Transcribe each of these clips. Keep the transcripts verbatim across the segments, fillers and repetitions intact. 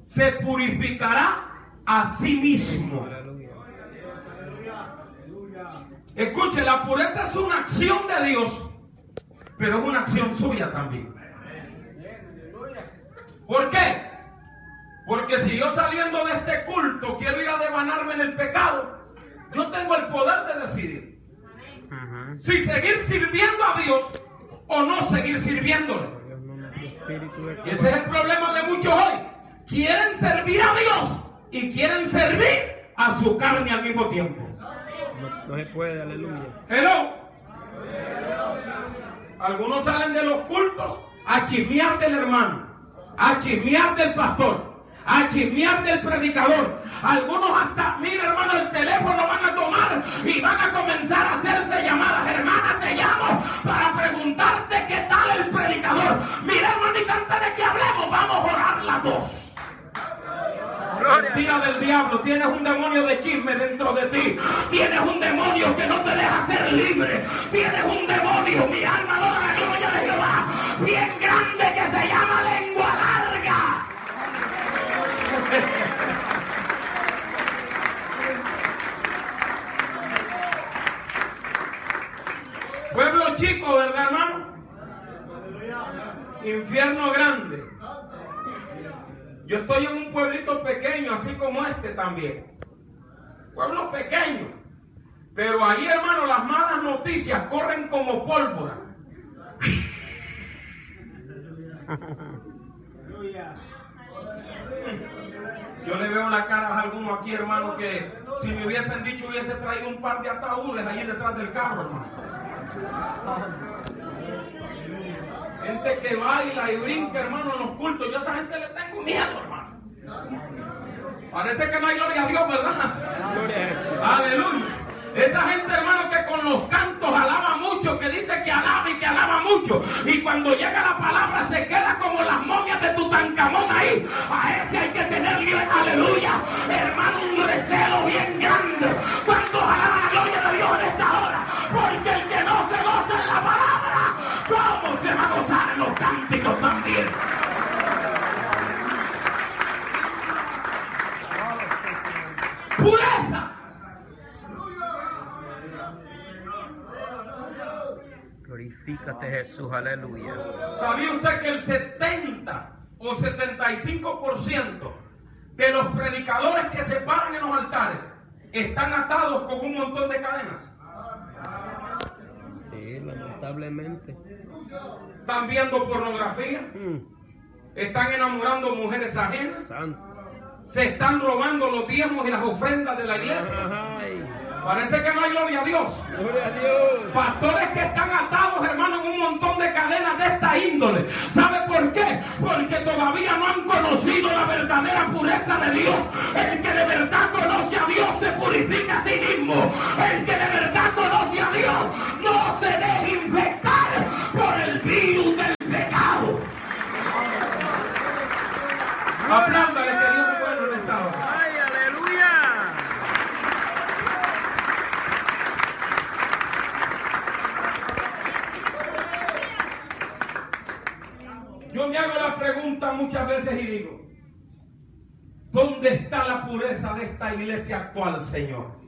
se purificará a sí mismo. Escuche, la pureza es una acción de Dios, pero es una acción suya también. ¿Por qué? Porque si yo saliendo de este culto quiero ir a devanarme en el pecado, yo tengo el poder de decidir uh-huh. si seguir sirviendo a Dios o no seguir sirviéndole. Y ese es el problema de muchos hoy. Quieren servir a Dios y quieren servir a su carne al mismo tiempo. No, no se puede, aleluya. Hello. Algunos salen de los cultos a chismear del hermano, a chismear del pastor, a chismear del predicador. Algunos hasta, mira hermano, el teléfono van a tomar y van a comenzar a hacerse llamadas. Hermana, te llamo para preguntarte qué tal el predicador. Mira hermanita, antes de que hablemos, vamos a orar las dos. Mentira del diablo. Tienes un demonio de chisme dentro de ti. Tienes un demonio que no te deja ser libre. Tienes un demonio, mi alma adora la gloria de Jehová, bien grande, que se llama lengua larga. Pueblo chico, ¿verdad, hermano? Infierno grande. Yo estoy en un pueblito pequeño, así como este también. Pueblo pequeño. Pero ahí, hermano, las malas noticias corren como pólvora. Yo le veo la cara a algunos aquí, hermano, que si me hubiesen dicho hubiese traído un par de ataúdes ahí detrás del carro, hermano. Gente que baila y brinca, hermano, en los cultos. Yo a esa gente le tengo miedo, hermano. Parece que no hay gloria a Dios, ¿verdad? Aleluya. Esa gente, hermano, que con los cantos alaba mucho, que dice que alaba y que alaba mucho, y cuando llega la palabra se queda como las momias de Tutankamón ahí. A ese hay que tenerle, aleluya, hermano, un recelo bien grande cuando alaba la gloria de Dios en esta hora, porque el que no se goza en la palabra, ¿cómo se va a gozar en los cánticos también? Pureza. Glorifícate, Jesús, aleluya. ¿Sabía usted que el setenta o setenta y cinco por ciento de los predicadores que se paran en los altares están atados con un montón de cadenas? Sí, lamentablemente. Están viendo pornografía, mm. están enamorando mujeres ajenas, Santo. Se están robando los diezmos y las ofrendas de la iglesia. Ay. Parece que no hay gloria a Dios. Gloria a Dios. Pastores que están atados, hermano, en un montón de cadenas de esta índole. ¿Sabe por qué? Porque todavía no han conocido la verdadera pureza de Dios. El que de verdad conoce a Dios se purifica a sí mismo. El que de verdad conoce a Dios no se deja infectar por el virus del pecado. Aplándale que Dios es bueno en esta hora. ¡Ay, aleluya! Yo me hago la pregunta muchas veces y digo, ¿dónde está la pureza de esta iglesia actual, Señor?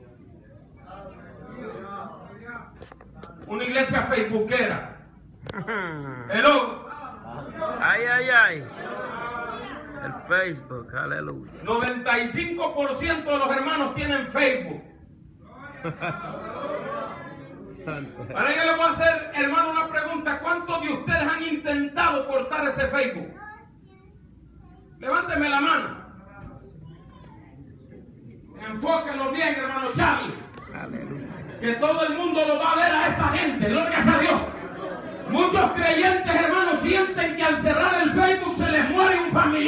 Una iglesia facebookera. Hello. Ay, ay, ay. El Facebook, aleluya. noventa y cinco por ciento de los hermanos tienen Facebook. Ahora yo le voy a hacer, hermano, una pregunta. ¿Cuántos de ustedes han intentado cortar ese Facebook? Levánteme la mano. Enfóquenlo bien, hermano Charlie. Aleluya. Que todo el mundo lo va a ver a esta gente. Gloria a Dios. Muchos creyentes, hermanos, sienten que al cerrar el Facebook se les muere un familiar.